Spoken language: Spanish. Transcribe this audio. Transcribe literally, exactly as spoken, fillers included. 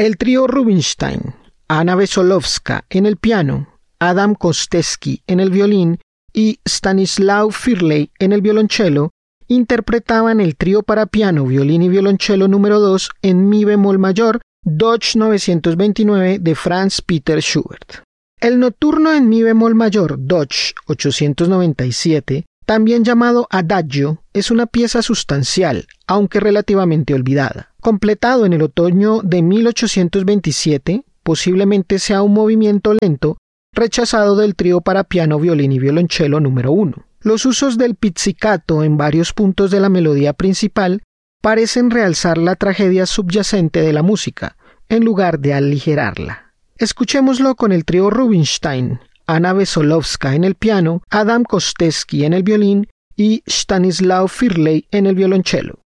El trío Rubinstein, Anna Wesolowska en el piano, Adam Kostecki en el violín y Stanislaw Firley en el violonchelo, interpretaban el trío para piano, violín y violonchelo número dos en mi bemol mayor, Dodge novecientos veintinueve de Franz Peter Schubert. El nocturno en mi bemol mayor, Dodge ochocientos noventa y siete, también llamado Adagio, es una pieza sustancial, aunque relativamente olvidada. Completado en el otoño de mil ochocientos veintisiete, posiblemente sea un movimiento lento, rechazado del trío para piano, violín y violonchelo número uno. Los usos del pizzicato en varios puntos de la melodía principal parecen realzar la tragedia subyacente de la música, en lugar de aligerarla. Escuchémoslo con el trío Rubinstein, Anna Wesolowska en el piano, Adam Kostecki en el violín y Stanislaw Firley en el violonchelo.